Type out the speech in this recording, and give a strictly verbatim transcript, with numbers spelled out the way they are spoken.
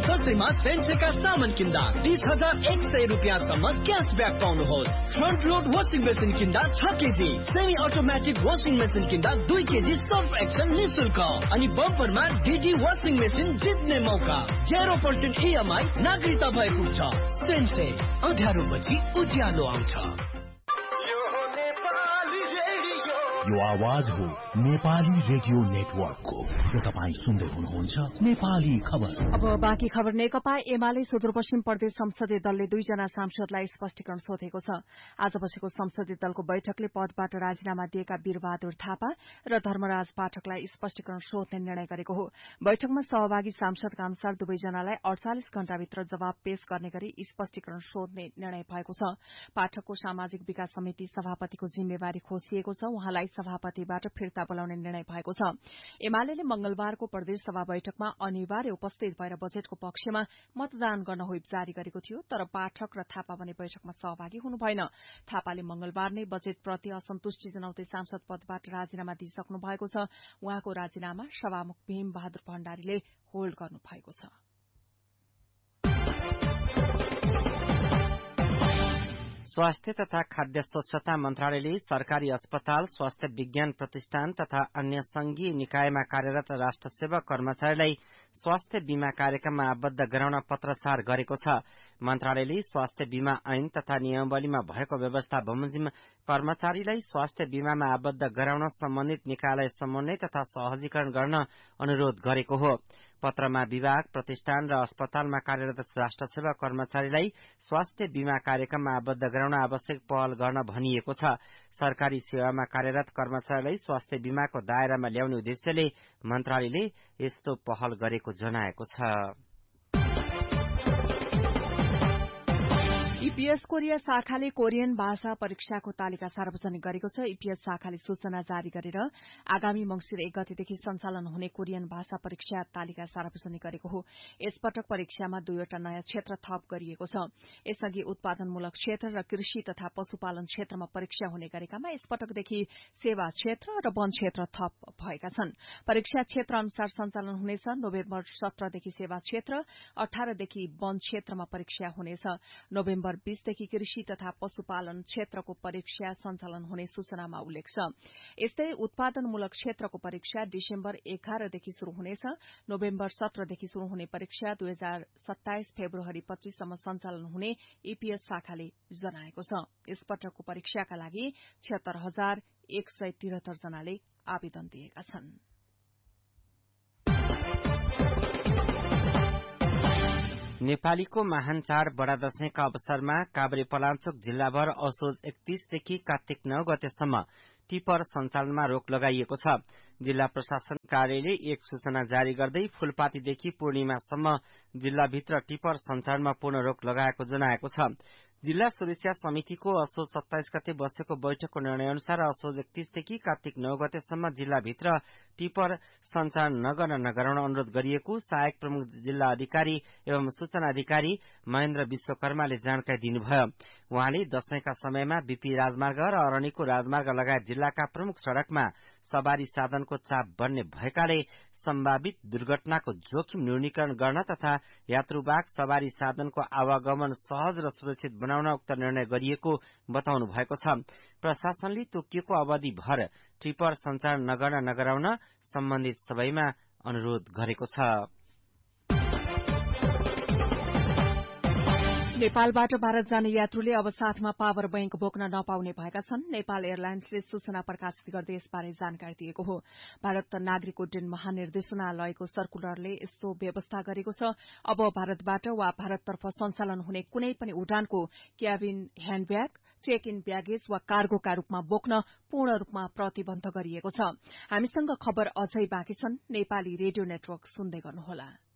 दसैँमा सेन्सेका सामान किन्दा तीस हजार एक सय रुपियाँसम्म cashback पाउनुहोस्। Front load washing machine किन्दा छ KG, semi automatic washing machine किन्दा दुई केजी सर्फ एक्सन निशुल्क अनि बम्परमा डिडी वासिङ मेसिन जित्ने मौका। जेरो पर्सेन्ट इएमआई नागरिकता भएको छ। सेन्से अँध्यारो पछि उज्यालो आउँछ। यो आवाज हो नेपाली रेडियो नेटवर्कको र तपाईँ सुन्दै हुनुहुन्छ नेपाली खबर। अब बाँकी खबर। नेकपा एमाले सुदूरपश्चिम प्रदेश संसदीय दलले दुईजना सांसदलाई स्पष्टीकरण सोधेको छ। आज बसेको संसदीय दलको बैठकले पदबाट राजीनामा दिएका वीरबहादुर थापा र धर्मराज पाठकलाई स्पष्टीकरण सोध्ने निर्णय गरेको हो। बैठकमा सहभागी सांसदका अनुसार दुवैजनालाई अड़चालिस घण्टाभित्र जवाब पेश गर्ने गरी स्पष्टीकरण सोध्ने निर्णय भएको छ। पाठकको सामाजिक विकास समिति सभापतिको जिम्मेवारी खोसिएको छ। उहाँलाई सभापतिबाट फिर्ता बोलाउने निर्णय भएको छ। एमाले मंगलबारको प्रदेश सभा बैठकमा अनिवार्य उपस्थित भएर बजेटको पक्षमा मतदान गर्न व्हिप जारी गरेको थियो, तर पाठक र थापा भने बैठकमा सहभागी हुनु भएन। थापाले मंगलबार नै बजेटप्रति असन्तुष्टि जनाउँदै सांसद पदबाट राजीनामा दिइसक्नु भएको छ। उहाँको राजीनामा सभामुख भीम बहादुर भण्डारीले होल्ड गर्नु भएको छ। स्वास्थ्य तथा खाद्य स्वच्छता मन्त्रालयले सरकारी अस्पताल, स्वास्थ्य विज्ञान प्रतिष्ठान तथा अन्य संघीय निकायमा कार्यरत राष्ट्र सेवा कर्मचारीलाई स्वास्थ्य बीमा कार्यक्रममा आबद्ध गराउन पत्राचार गरेको छ। मन्त्रालयले स्वास्थ्य बीमा ऐन तथा नियमावलीमा भएको व्यवस्था बमोजिम कर्मचारीलाई स्वास्थ्य बीमामा आबद्ध गराउन सम्बन्धित निकायलाई समन्वय तथा सहजीकरण गर्न अनुरोध गरेको हो। पत्रमा विभाग, प्रतिष्ठान र अस्पतालमा कार्यरत राष्ट्र सेवा कर्मचारीलाई स्वास्थ्य बीमा कार्यक्रममा आबद्ध गराउन आवश्यक पहल गर्न भनिएको छ। सरकारी सेवामा कार्यरत कर्मचारीलाई स्वास्थ्य बीमाको दायरामा ल्याउने उद्देश्यले मन्त्रालयले यस्तो पहल गरेको जनाएको छ। ईपीएस कोरिया शाखाले कोरियन भाषा परीक्षाको तालिका सार्वजनिक गरेको छ। ईपीएस शाखाले सूचना जारी गरेर आगामी मंसिर एक गतेदेखि सञ्चालन हुने कोरियन भाषा परीक्षा तालिका सार्वजनिक गरेको हो। यसपटक परीक्षामा दुईवटा नयाँ क्षेत्र थप गरिएको छ। यसअघि उत्पादनमूलक क्षेत्र र कृषि तथा पशुपालन क्षेत्रमा परीक्षा हुने गरेकामा यसपटकदेखि सेवा क्षेत्र र वन क्षेत्र थप भएका छन्। परीक्षा क्षेत्र अनुसार सञ्चालन हुनेछ। नोभेम्बर सत्रदेखि सेवा क्षेत्र, अठारदेखि वन क्षेत्रमा परीक्षा हुनेछ। नोभेम्बर बीसदेखि कृषि तथा पशुपालन क्षेत्रको परीक्षा सञ्चालन हुने सूचनामा उल्लेख छ। यस्तै उत्पादनमूलक क्षेत्रको परीक्षा डिसेम्बर एघारदेखि शुरू हुनेछ। नोभेम्बर सत्रदेखि शुरू हुने परीक्षा दुई हजार सत्ताइस फेब्रुअरी पच्चीससम्म सञ्चालन हुने ईपीएस शाखाले जनाएको छ। यसपटकको परीक्षाका लागि छिहत्तर हजार एक सय त्रिहत्तर जनाले आवेदन दिएका छन्। नेपालीको महान चाड बडा दशैंका अवसरमा काभ्रे पलाञ्चोक जिल्लाभर असोज एकतीसदेखि कार्तिक नौ गतेसम्म टिपर सञ्चालनमा रोक लगाइएको छ। जिल्ला प्रशासन कार्यालयले एक सूचना जारी गर्दै फूलपातीदेखि पूर्णिमासम्म जिल्लाभित्र टिपर सञ्चालनमा पूर्ण रोक लगाएको जनाएको छ। जिल्ला सुरक्षा समितिको असोज सत्ताइस गते बसेको बैठकको निर्णय अनुसार असोज एकतीसदेखि कार्तिक नौ गतेसम्म जिल्लाभित्र टिपर सञ्चालन नगर्न नगराउन अनुरोध गरिएको सहायक प्रमुख जिल्ला अधिकारी एवं सूचना अधिकारी महेन्द्र विश्वकर्माले जानकारी दिनुभयो। उहाँले दशैंका समयमा बीपी राजमार्ग र अरणीको राजमार्ग लगायत जिल्लाका प्रमुख सड़कमा सवारी साधनको चाप बढ्ने भएकाले सम्भावित दुर्घटनाको जोखिम न्यूनीकरण गर्न तथा यात्रुवाहक सवारी साधनको आवागमन सहज र सुरक्षित बनाउन उक्त निर्णय गरिएको बताउनु भएको छ। प्रशासनले तोकिएको अवधिभर टिपर सञ्चालन नगर्न नगराउन सम्बन्धित सबैमा अनुरोध गरेको छ। नेपालबाट भारत जाने यात्रुले अब साथमा पावर बैंक बोक्न नपाउने भएका छन्। नेपाल एयरलाइन्सले सूचना प्रकाशित गर्दै यसबारे जानकारी दिएको हो। भारत नागरिक उड्डयन महानिर्देशनालयको सर्कुलरले यस्तो व्यवस्था गरेको छ। अब भारतबाट वा भारततर्फ सञ्चालन हुने कुनै पनि उडानको क्याबिन ह्याण्डब्याग, चेक इन ब्यागेज वा कार्गोका रूपमा बोक्न पूर्ण रूपमा प्रतिबन्ध गरिएको छ। हामीसँग खबर अझै बाँकी छन्। नेपाली रेडियो नेटवर्क सुन्दै गर्नुहोला।